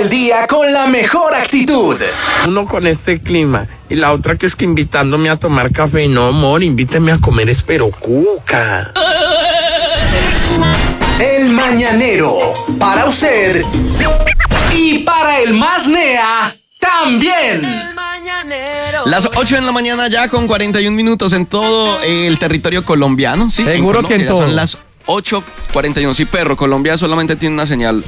el día con la mejor actitud. Uno con este clima y la otra que es que invitándome a tomar café. No, amor, invíteme a comer esperocuca. El Mañanero, para usted y para el más nea también. Las 8 de la mañana ya con 41 minutos en todo el territorio colombiano. ¿Sí? Seguro que en todo. Son las 8:41. Sí, perro, Colombia solamente tiene una señal,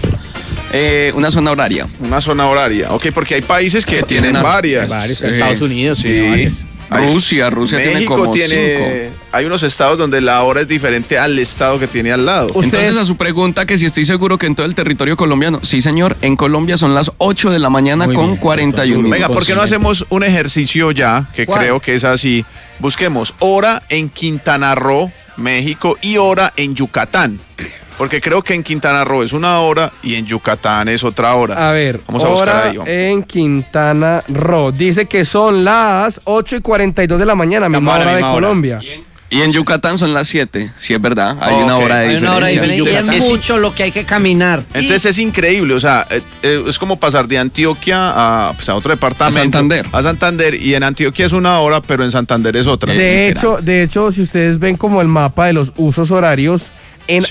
una zona horaria. Una zona horaria, ok, porque hay países que tienen varias. Estados Unidos, sí. Rusia tiene México como tiene, 5. Hay unos estados donde la hora es diferente al estado que tiene al lado. Entonces, a su pregunta, que si estoy seguro que en todo el territorio colombiano, sí, señor, en Colombia son las 8 de la mañana con bien, 41 minutos. Venga, ¿por qué no hacemos un ejercicio ya, que creo que es así? Busquemos hora en Quintana Roo, México, y hora en Yucatán. Porque creo que en Quintana Roo es una hora y en Yucatán es otra hora. A ver, vamos a buscar ahí. En Quintana Roo dice que son las 8:42 de la mañana, misma hora de Colombia. Y en Yucatán son las 7, sí es verdad, hay una hora de diferencia. Y es mucho lo que hay que caminar. Entonces es increíble, o sea, es como pasar de Antioquia a otro departamento. A Santander, y en Antioquia es una hora, pero en Santander es otra. De hecho, si ustedes ven como el mapa de los usos horarios, en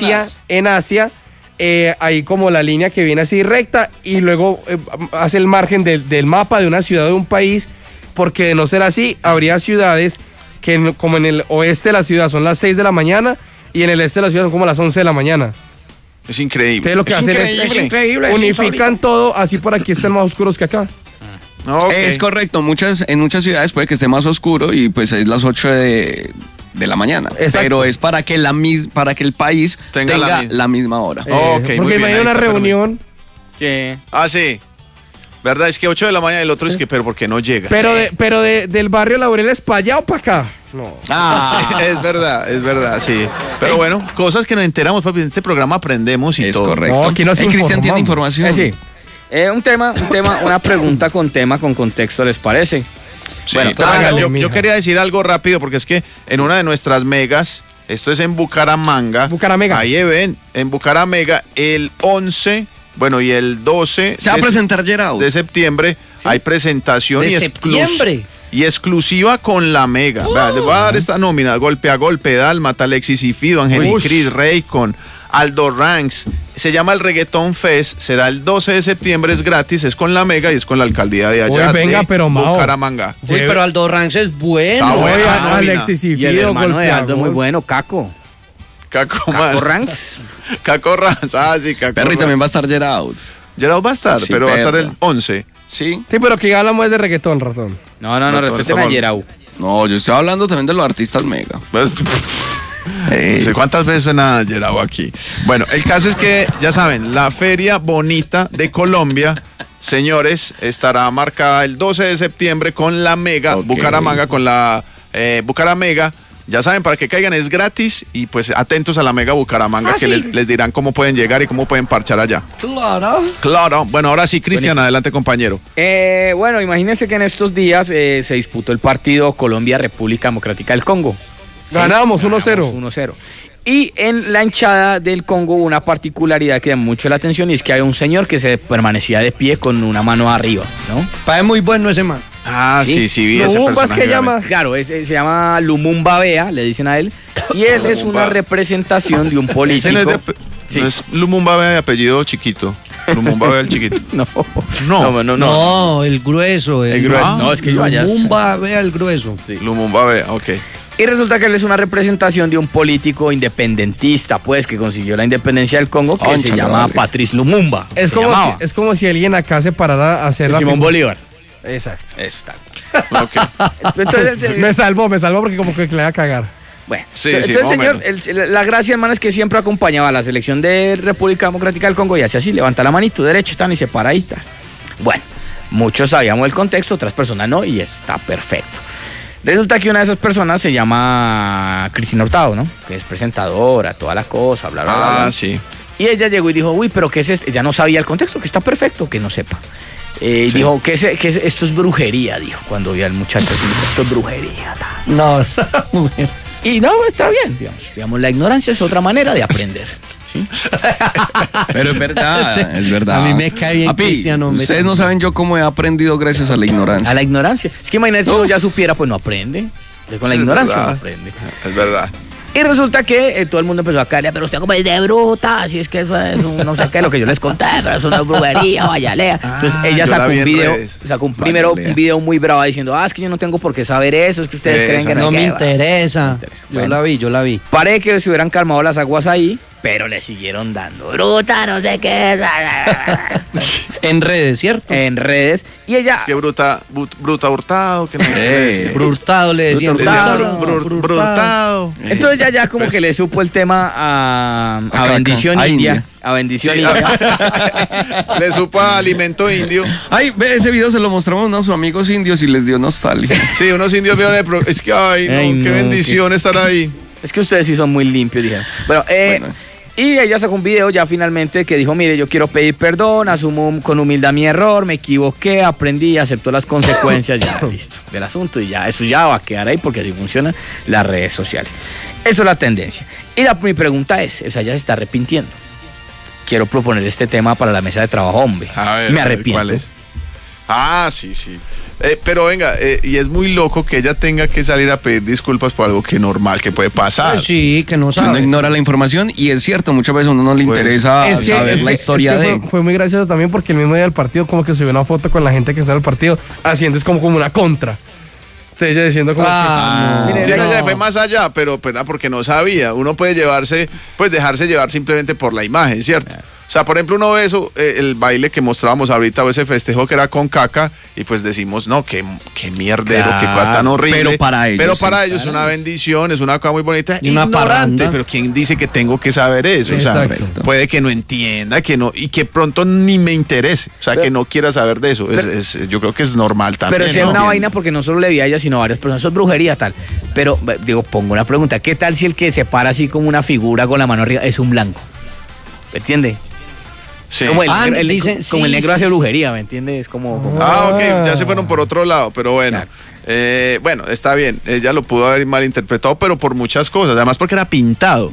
Asia, hay como la línea que viene así recta y luego hace el margen del mapa de una ciudad o de un país, porque de no ser así, habría ciudades que como en el oeste de la ciudad son las 6 de la mañana y en el este de la ciudad son como las 11 de la mañana. Es increíble. Entonces lo que hacen es increíble, unifican todo, así por aquí están más oscuros que acá. Okay. Es correcto, en muchas ciudades puede que esté más oscuro y pues es las 8 de la mañana. Exacto. Pero es para que el país tenga la misma hora. Okay, porque me dio una reunión. Sí. Ah, sí. ¿Verdad? Es que 8 de la mañana y el otro es que, pero ¿por qué no llega? Pero del barrio Laureles para allá o para acá. No. Sí, es verdad, sí. Pero bueno, cosas que nos enteramos, papi. En este programa aprendemos y todo. Es correcto. No, aquí nos Cristian tiene información. Sí. Un tema, una pregunta con tema, con contexto, ¿les parece? Sí, bueno, pero yo quería decir algo rápido porque es que en una de nuestras megas, esto es en Bucaramanga. Ahí ven, en Bucaramanga, el 11, y el 12 se va a presentar Gerard de septiembre, ¿sí? Hay presentación y exclusiva con la Mega. Le voy a dar esta nómina: Golpe a Golpe, Dálmata, Alexis y Fido, Ángel y Cris, Raycon, Aldo Ranks. Se llama el Reggaeton Fest, será el 12 de septiembre, es gratis, es con la Mega y es con la alcaldía de allá. Pero Bucaramanga. Pero Aldo Ranks es bueno. Alexis y el hermano de Aldo es muy bueno, Caco Ranks. Sí, Caco. Perry también va a estar Gerard. Gerard va a estar, sí, pero va a estar el 11. Sí, pero que ya hablamos de reggaetón, ratón. No, respeten a Gerard. No, yo estoy hablando también de los artistas Mega. No sé cuántas veces suena Gerard aquí. Bueno, el caso es que, ya saben, la Feria Bonita de Colombia, señores, estará marcada el 12 de septiembre con la Mega, Bucaramanga, con la Bucaramanga. Ya saben, para que caigan es gratis y pues atentos a la Mega Bucaramanga, que les dirán cómo pueden llegar y cómo pueden parchar allá. Claro. Bueno, ahora sí, Cristian, adelante, compañero. Imagínense que en estos días se disputó el partido Colombia-República Democrática del Congo. Ganamos 1-0. 1-0. Y en la hinchada del Congo hubo una particularidad que llama mucho la atención, y es que había un señor que se permanecía de pie con una mano arriba, ¿no? Parece muy bueno ese man. Sí, vi ese personaje. ¿Qué llama? Claro, se llama Lumumba Bea, le dicen a él, y él es una representación de un político. No es Lumumba Bea de apellido chiquito. Lumumba Bea el chiquito. No, el grueso. El grueso. No, es que yo allá. Lumumba Bea el grueso. Sí. Lumumba Bea, ok. Y resulta que él es una representación de un político independentista, pues, que consiguió la independencia del Congo, que se llama Patrice Lumumba. Es como si alguien acá se parara a hacer la Simón Bolívar. Exacto. Eso está. Okay. Entonces, me salvó porque como que le iba a cagar. Bueno, entonces señor, la gracia, hermano, es que siempre acompañaba a la selección de República Democrática del Congo y hace así, levanta la manito derecha, y se para ahí, está. Bueno, muchos sabíamos el contexto, otras personas no, y está perfecto. Resulta que una de esas personas se llama Cristina Hurtado, ¿no? Que es presentadora, toda la cosa, bla, bla, bla. Sí. Y ella llegó y dijo, pero ¿qué es esto? Ella no sabía el contexto, que está perfecto, que no sepa. Dijo, ¿qué es esto? Es brujería, dijo, cuando vio al muchacho. Esto es brujería. No, y no, está bien, digamos, la ignorancia es otra manera de aprender. ¿sí? Pero es verdad, es verdad. A mí me cae bien Cristiano. Ustedes no saben yo cómo he aprendido gracias a la ignorancia. A la ignorancia. Es que imagínate, si uno ya supiera, pues no aprende. Con la ignorancia no aprende. Es verdad. Y resulta que todo el mundo empezó a caer, pero usted como es de bruta, si es que eso es un, no sé qué, lo que yo les conté, pero eso no es brujería, vaya, lea. Entonces ella sacó un video, un video muy bravo diciendo, es que yo no tengo por qué saber eso, es que ustedes creen que no me interesa. Yo la vi. Parece que se hubieran calmado las aguas ahí, pero le siguieron dando bruta, no sé qué. En redes, ¿cierto? En redes. Y ella... Es que bruta Hurtado, que no Brutado le decían. Brutado. Entonces ya como que le supo el tema a Bendición India. A Bendición India. Le supo a Alimento Indio. Ay, ve, ese video se lo mostramos a unos amigos indios y les dio nostalgia. Sí, unos indios vieron es que, qué bendición estar ahí. Es que ustedes sí son muy limpios, dijeron. Bueno, y ella sacó un video ya finalmente que dijo, mire, yo quiero pedir perdón, asumo con humildad mi error, me equivoqué, aprendí y aceptó las consecuencias ya, listo, del asunto. Y ya, eso ya va a quedar ahí porque así funcionan las redes sociales. Eso es la tendencia. Y mi pregunta es, ella se está arrepintiendo. Quiero proponer este tema para la mesa de trabajo, hombre. A ver, me arrepiento. ¿cuál es? Sí. Pero venga, y es muy loco que ella tenga que salir a pedir disculpas por algo que normal, que puede pasar. Pues sí, que no sabe. Uno ignora la información y es cierto, muchas veces a uno no le interesa saber la historia de... Fue muy gracioso también porque el mismo día del partido como que subió una foto con la gente que está en el partido haciendo es como una contra. Entonces ella diciendo como ella fue más allá, pero pues porque no sabía. Uno puede dejarse llevar simplemente por la imagen, ¿cierto? O sea, por ejemplo, uno ve eso, el baile que mostrábamos ahorita, o ese festejo que era con caca, y pues decimos, no, qué mierdero, qué cosa tan horrible. Pero para ellos es una bendición, es una cosa muy bonita. Y una ignorante, pero ¿quién dice que tengo que saber eso? Exacto. O sea, puede que no entienda, y que pronto ni me interese. O sea, que no quiera saber de eso. Yo creo que es normal también. Pero si es una vaina, porque no solo le vi a ella, sino a varias personas, eso es brujería tal. Pero, pongo una pregunta, ¿qué tal si el que se para así como una figura con la mano arriba es un blanco? ¿Me entiende? Sí. Como el negro hace brujería, ¿me entiendes? Como... ok, ya se fueron por otro lado, pero bueno. Claro. Bueno, está bien, ella lo pudo haber malinterpretado, pero por muchas cosas, además porque era pintado.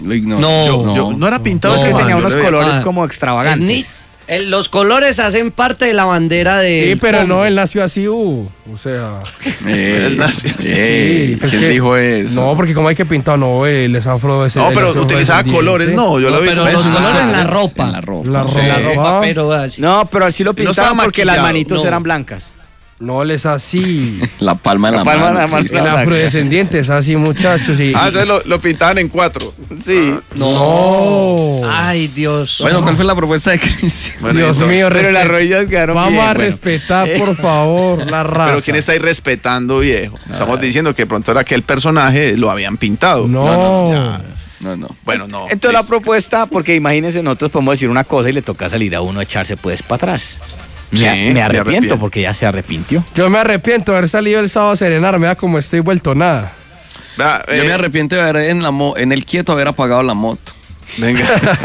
No era pintado, es que tenía unos colores como extravagantes. Los colores hacen parte de la bandera de... Sí, pero no, él nació así, o sea... Él nació así. ¿Quién dijo eso? No, porque como hay que pintar, no, él es afro... No, pero utilizaba colores, no, yo lo vi. Pero los colores en la ropa. En la ropa. La ropa, pero así. No, pero así lo pintaban porque las manitos eran blancas. No, él es así. La palma de la mano. El afrodescendiente es así, muchachos. Entonces lo pintaban en 4. Sí. No. Ay, Dios. Bueno, ¿cuál fue la propuesta de Cristian? Dios mío, pero las rodillas quedaron vamos bien. A respetar, por favor, la raza. Pero ¿quién está ahí respetando, viejo? Estamos diciendo que de pronto era que el personaje lo habían pintado. No. Bueno, no. Entonces la propuesta, porque imagínense, nosotros podemos decir una cosa y le toca salir a uno a echarse pues para atrás. Me arrepiento porque ya se arrepintió. Yo me arrepiento de haber salido el sábado a serenarme, vea como estoy vuelto nada. Yo me arrepiento de haber en el quieto haber apagado la moto. Venga.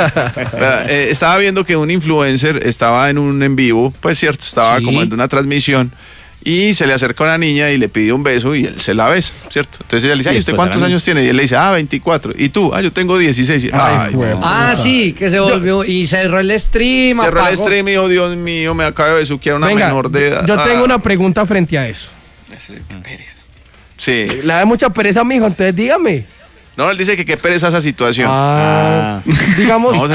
Estaba viendo que un influencer estaba en un en vivo, pues cierto, estaba como en una transmisión. Y se le acerca a una niña y le pide un beso y él se la besa, ¿cierto? Entonces ella le dice, ay, ¿usted cuántos años tiene? Y él le dice, 24. ¿Y tú? Yo tengo 16. Sí, que se volvió y cerró el stream. Cerró el stream y dijo, Dios mío, me acabo de besuquear una menor de edad. Yo tengo una pregunta frente a eso. Sí. Le da mucha pereza, mijo, entonces dígame. No, él dice que qué pereza esa situación. Digamos...